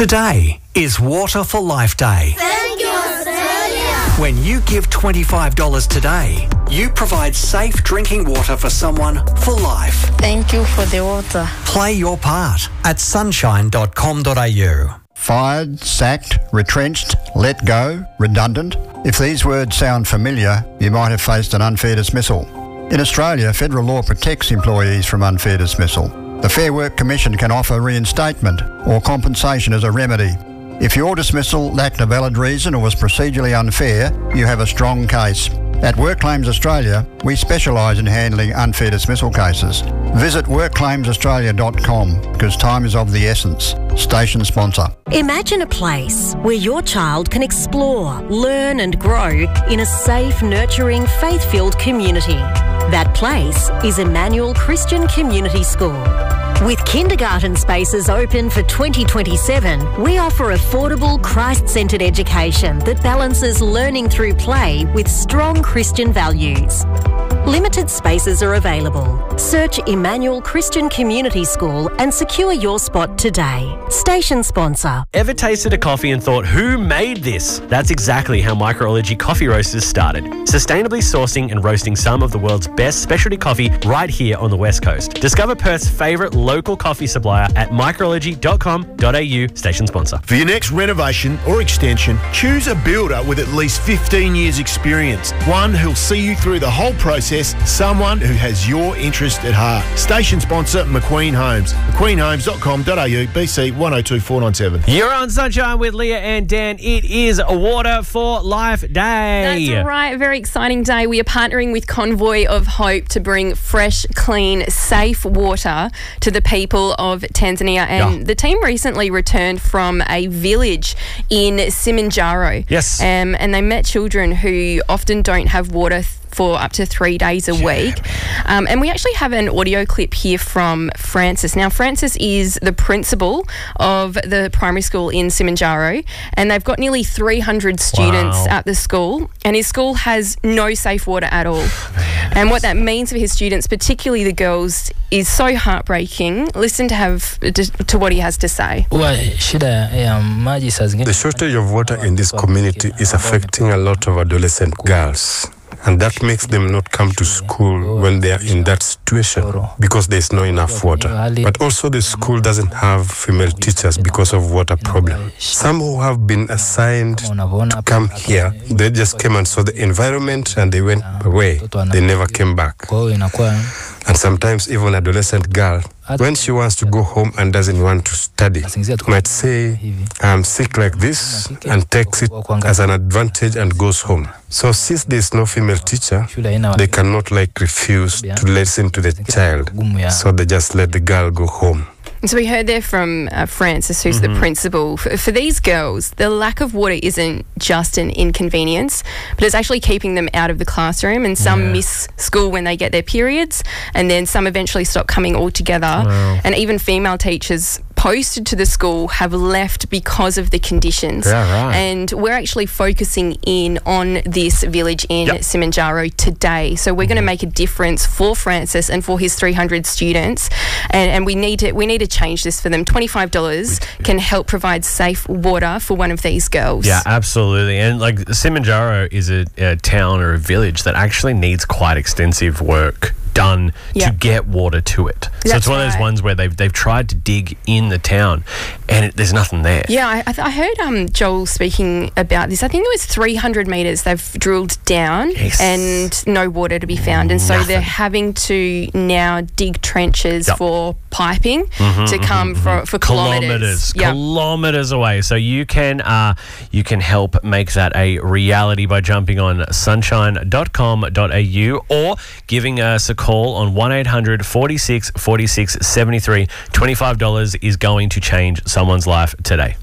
Today is Water for Life Day. Thank you, Australia. When you give $25 today, you provide safe drinking water for someone for life. Thank you for the water. Play your part at sunshine.com.au. Fired, sacked, retrenched, let go, redundant. If these words sound familiar, you might have faced an unfair dismissal. In Australia, federal law protects employees from unfair dismissal. The Fair Work Commission can offer reinstatement or compensation as a remedy. If your dismissal lacked a valid reason or was procedurally unfair, you have a strong case. At WorkClaims Australia, we specialise in handling unfair dismissal cases. Visit workclaimsaustralia.com because time is of the essence. Station sponsor. Imagine a place where your child can explore, learn and grow in a safe, nurturing, faith-filled community. That place is Emmanuel Christian Community School. With kindergarten spaces open for 2027, we offer affordable, Christ-centred education that balances learning through play with strong Christian values. Limited spaces are available. Search Emmanuel Christian Community School and secure your spot today. Station sponsor. Ever tasted a coffee and thought, who made this? That's exactly how Microology Coffee Roasters started. Sustainably sourcing and roasting some of the world's best specialty coffee right here on the West Coast. Discover Perth's favourite local coffee supplier at microology.com.au. Station sponsor. For your next renovation or extension, choose a builder with at least 15 years experience. One who'll see you through the whole process, someone who has your interest at heart. Station sponsor McQueen Homes. McQueenHomes.com.au, BC 102497. You're on Sunshine with Leah and Dan. It is Water for Life Day. That's right. A very exciting day. We are partnering with Convoy of Hope to bring fresh, clean, safe water to the people of Tanzania. And the team recently returned from a village in Simanjaro. Yes. And they met children who often don't have water for up to 3 days a week. And we actually have an audio clip here from Francis. Now, Francis is the principal of the primary school in Simanjaro, and they've got nearly 300 students at the school, and his school has no safe water at all. And what that means for his students, particularly the girls, is so heartbreaking. Listen to what he has to say. The shortage of water in this community is affecting a lot of adolescent girls. And that makes them not come to school when they are in that situation because there's not enough water. But also the school doesn't have female teachers because of water problem. Some who have been assigned to come here, they just came and saw the environment and they went away. They never came back. And sometimes even adolescent girl, when she wants to go home and doesn't want to study, might say, I'm sick like this, and takes it as an advantage and goes home. So since there's no female teacher, they cannot refuse to listen to the child. So they just let the girl go home. So we heard there from Francis, who's the principal. For these girls, the lack of water isn't just an inconvenience, but it's actually keeping them out of the classroom, and some miss school when they get their periods, and then some eventually stop coming altogether. And even female teachers posted to the school have left because of the conditions. And we're actually focusing in on this village in Simanjaro today. So we're going to make a difference for Francis and for his 300 students, and we need to change this for them. $25 can help provide safe water for one of these girls. Yeah, absolutely. And Simanjaro is a town or a village that actually needs quite extensive work done to get water to it. So it's one of those ones where they've tried to dig in the town and there's nothing there. Yeah, I heard Joel speaking about this. I think it was 300 metres they've drilled down and no water to be found. And so they're having to now dig trenches for piping to come for kilometres. Kilometres away. So you can help make that a reality by jumping on sunshine.com.au or giving us a call on 1800 46 46 73. $25 is going to change someone's life today.